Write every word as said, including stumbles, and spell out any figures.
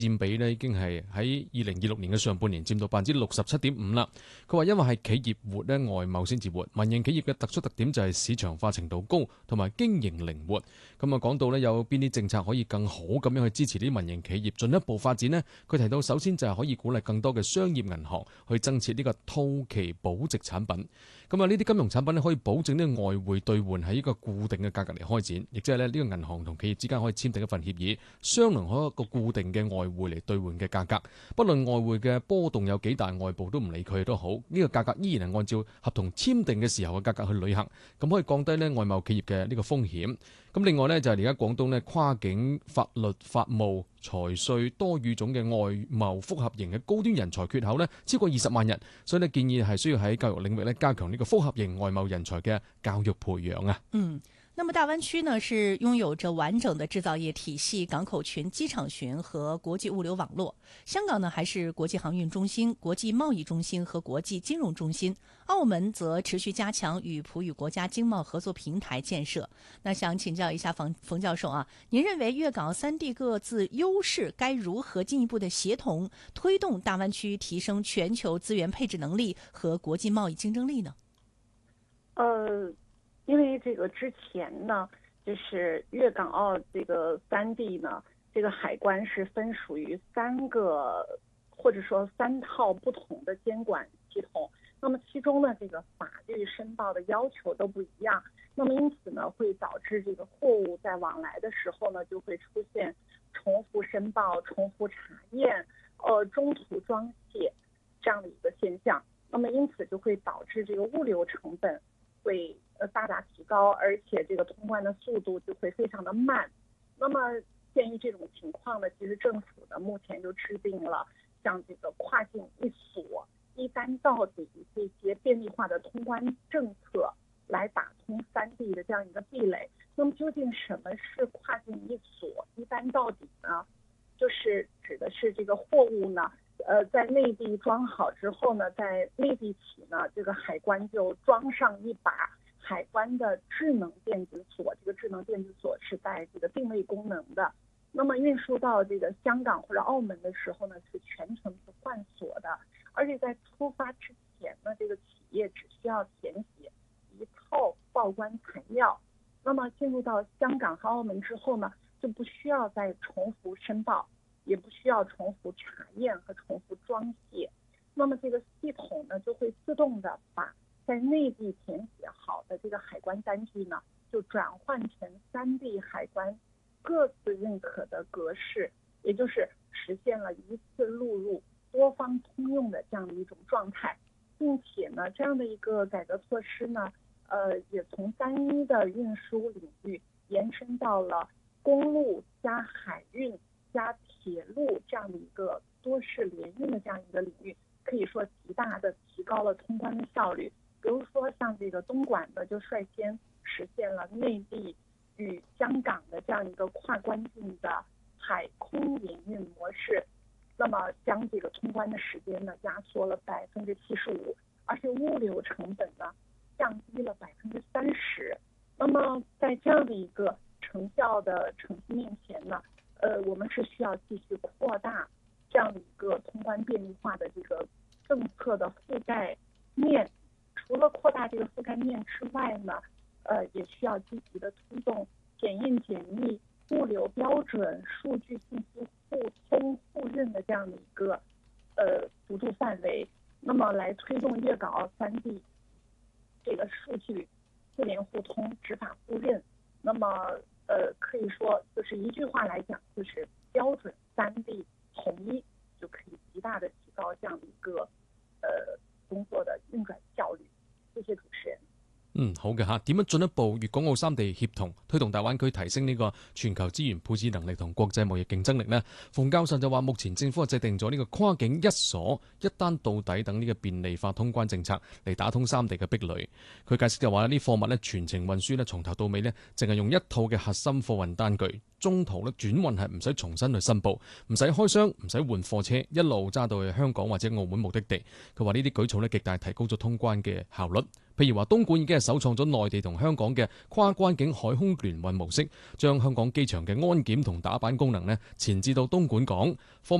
佔比咧已經係喺二零二六年嘅上半年佔到百分之六十七點五啦。佢話因為係企業活咧，外貿先至活。民營企業嘅突出特點就係市場化程度高，同埋經營靈活。咁啊講到咧有邊啲政策可以更好咁樣去支持啲民營企業進一步發展呢？佢提到首先就係可以鼓勵更多嘅商業銀行去增設呢個套期保值產品。咁啊呢啲金融產品咧可以保證呢個外匯兌換喺一個固定嘅價格嚟開展，亦即係咧呢個銀行同企業之間可以簽訂一份協議，商量好一個固定嘅外匯嚟兌換嘅價格，不論外匯嘅波動有幾大，外部都唔理佢都好，呢、這個價格依然係按照合同簽訂嘅時候嘅價格去履行，咁可以降低咧外貿企業嘅呢個風險。咁另外呢，就係而家廣東咧跨境法律法務財稅多語種嘅外貿複合型嘅高端人才缺口呢超過二十萬人，所以呢建議係需要喺教育領域咧加強呢個複合型外貿人才嘅教育培養啊。 嗯。那麼大灣區呢是擁有着完整的製造業體系、港口群、機場群和國際物流網絡。香港呢還是國際航運中心、國際貿易中心和國際金融中心。澳門則持續加強與葡語國家經貿合作平台建設。那想請教一下馮馮教授啊，您認為粵港三地各自優勢該如何進一步的協同推動大灣區提升全球資源配置能力和國際貿易競爭力呢？ 呃因為這個之前呢，就是粵港澳這個三地呢，這個海關是分屬於三個或者說三套不同的監管系統。那麼其中呢，這個法律申報的要求都不一樣。那麼因此呢，會導致這個貨物在往來的時候呢，就會出現重複申報、重複查驗、呃中途裝卸這樣的一個現象。那麼因此就會導致這個物流成本會呃大大提高，而且這個通關的速度就會非常的慢。那麼鑑於這種情況呢，其實政府呢目前就制定了像這個跨境一鎖、一單到底這些便利化的通關政策，來打通三地的這樣一個壁壘。那麼究竟什麼是跨境一鎖、一單到底呢？就是指的是這個貨物呢，呃，在內地裝好之後呢，在內地起呢，這個海關就裝上一把海關的智能電子鎖，這個智能電子鎖是帶這個定位功能的。那麼運輸到這個香港或者澳門的時候呢，是全程不換鎖的。而且在出發之前呢，這個企業只需要填寫一套報關材料。那麼進入到香港和澳門之後呢，就不需要再重複申報，也不需要重複查驗和重複裝卸。那麼這個系統呢，就會自動的把在內地填寫好的這個海關單據呢，就轉換成三地海關各自認可的格式，也就是實現了一次錄入、多方通用的這樣的一種狀態。並且呢，這樣的一個改革措施呢，呃，也從單一的運輸領域延伸到了公路加海運加鐵路這樣的一個多式聯運的這樣一個領域，可以說極大的提高了通關的效率。比如說像這個東莞呢，就率先實現了內地與香港的這樣一個跨關境的海空聯運模式，那麼將這個通關的時間呢壓縮了百分之七十五，而且物流成本呢降低了百分之三十。那麼在這樣的一個成效的成績面前呢，呃，我們是需要繼續擴大這樣的一個通關便利化的這個政策的覆蓋面。除了擴大這個覆蓋面之外呢，呃，也需要積極的推動檢驗檢疫、物流標準、數據信息互通互認的這樣的一個呃幅度範圍，那麼來推動粵港澳三地這個數據互聯互通、執法互認。那麼呃，可以說就是一句話來講，就是標準三地統一，就可以極大的提高這樣的一個呃工作的運轉效率。謝謝主持人。 嗯，好嘅吓，點樣進一步粵港澳三地協同推動大灣區提升呢個全球資源配置能力同國際貿易競爭力呢？馮教授就話，目前政府制定咗呢個跨境一鎖、一單到底等呢個便利化通關政策嚟打通三地嘅壁壘。佢解釋就話呢啲貨物呢全程運輸呢從頭到尾呢淨係用一套嘅核心貨運單據，中途呢轉運係唔使重新去申報，唔使開箱，唔使換貨車，一路揸到去香港或者澳門目的地。佢話呢啲舉措呢極大提高咗通關嘅效率。 譬如話，東莞已經係首創咗內地同香港嘅跨關境海空聯運模式，將香港機場嘅安檢同打板功能呢前置到東莞港。